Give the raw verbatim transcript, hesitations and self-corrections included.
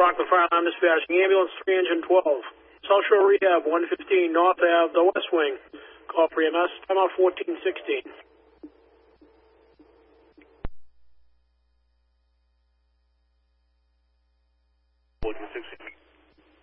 Rockland Fire Alarm Dispatching, Ambulance three engine twelve. South Shore Rehab, one fifteen North Ave, the West Wing. Call for E M S, time out fourteen sixteen.